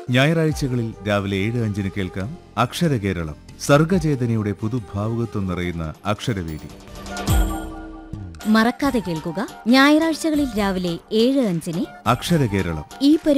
ഞായറാഴ്ചകളിൽ രാവിലെ 7:05 കേൾക്കാം അക്ഷരകേരളം. സർഗചേതനയുടെ പുതുഭാവുകത്വം നിറയുന്ന അക്ഷരവേദി. മറക്കാതെ കേൾക്കുക, ഞായറാഴ്ചകളിൽ രാവിലെ 7:05 അക്ഷരകേരളം. ഈ